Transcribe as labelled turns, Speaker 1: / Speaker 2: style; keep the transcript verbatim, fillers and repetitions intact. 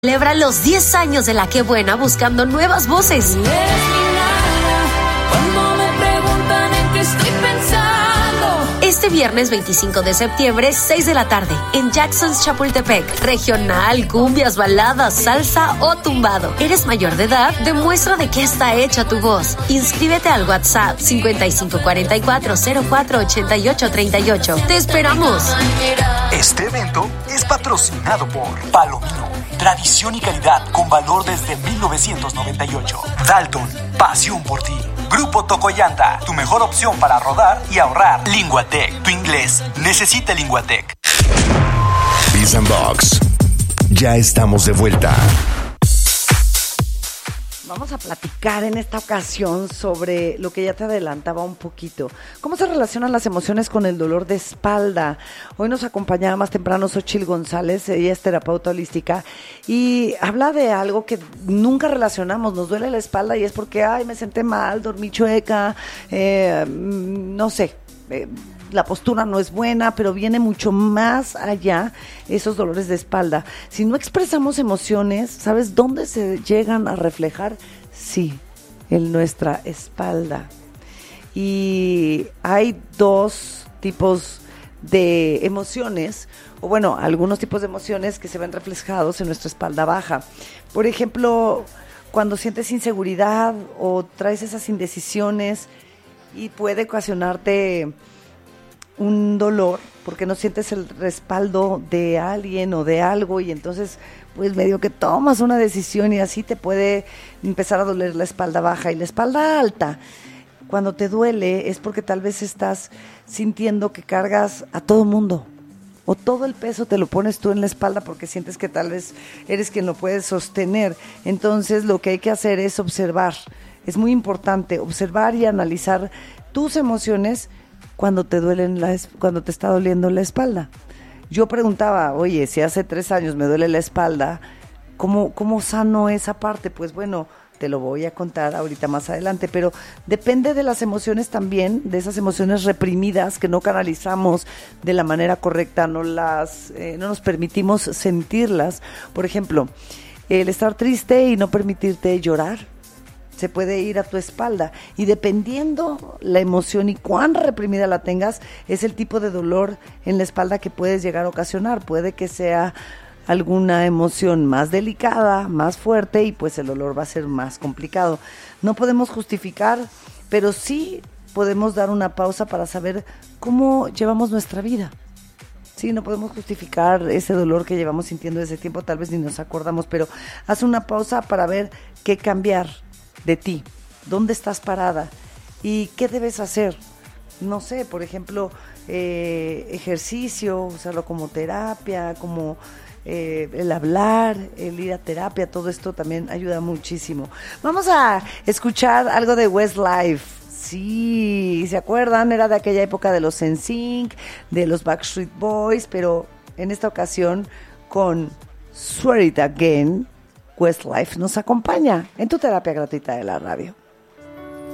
Speaker 1: Celebra los diez años de La Qué Buena buscando nuevas voces. Este viernes veinticinco de septiembre, seis de la tarde, en Jackson's Chapultepec. Regional, cumbias, baladas, salsa o tumbado. ¿Eres mayor de edad? Demuestra de qué está hecha tu voz. Inscríbete al WhatsApp cincuenta y cinco cuarenta y cuatro cero cuatro ochenta y ocho treinta y ocho. ¡Te esperamos!
Speaker 2: Este evento es patrocinado por Palomino. Tradición y calidad con valor desde mil novecientos noventa y ocho. Dalton, pasión por ti. Grupo Tocoyanta, tu mejor opción para rodar y ahorrar. Linguatec, tu inglés necesita Linguatec.
Speaker 3: Biz and Box. Ya estamos de vuelta.
Speaker 4: Vamos a platicar en esta ocasión sobre lo que ya te adelantaba un poquito. ¿Cómo se relacionan las emociones con el dolor de espalda? Hoy nos acompañaba más temprano Xochitl González, ella es terapeuta holística, y habla de algo que nunca relacionamos. Nos duele la espalda y es porque, ay, me senté mal, dormí chueca, eh, no sé, eh, la postura no es buena, pero viene mucho más allá esos dolores de espalda. Si no expresamos emociones, ¿sabes dónde se llegan a reflejar? Sí, en nuestra espalda. Y hay dos tipos de emociones, o bueno, algunos tipos de emociones que se ven reflejados en nuestra espalda baja. Por ejemplo, cuando sientes inseguridad o traes esas indecisiones y puede ocasionarte un dolor porque no sientes el respaldo de alguien o de algo, y entonces pues medio que tomas una decisión y así te puede empezar a doler la espalda baja. Y la espalda alta, cuando te duele, es porque tal vez estás sintiendo que cargas a todo mundo, o todo el peso te lo pones tú en la espalda porque sientes que tal vez eres quien lo puede sostener. Entonces lo que hay que hacer es observar. Es muy importante observar y analizar tus emociones cuando te duelen la, cuando te está doliendo la espalda. Yo preguntaba, oye, si hace tres años me duele la espalda, ¿cómo, cómo sano esa parte? Pues bueno, te lo voy a contar ahorita más adelante, pero depende de las emociones también, de esas emociones reprimidas que no canalizamos de la manera correcta, no las, eh, no nos permitimos sentirlas. Por ejemplo, el estar triste y no permitirte llorar se puede ir a tu espalda, y dependiendo la emoción y cuán reprimida la tengas, es el tipo de dolor en la espalda que puedes llegar a ocasionar. Puede que sea alguna emoción más delicada, más fuerte, y pues el dolor va a ser más complicado. No podemos justificar, pero sí podemos dar una pausa para saber cómo llevamos nuestra vida. Sí, no podemos justificar ese dolor que llevamos sintiendo desde tiempo, tal vez ni nos acordamos, pero haz una pausa para ver qué cambiar de ti, dónde estás parada y qué debes hacer. No sé, por ejemplo, eh, ejercicio, usarlo como terapia, como eh, el hablar, el ir a terapia, todo esto también ayuda muchísimo. Vamos a escuchar algo de Westlife. Sí, ¿se acuerdan? Era de aquella época de los N Sync, de los Backstreet Boys, pero en esta ocasión con Swear It Again. Westlife nos acompaña en tu terapia gratuita de la radio.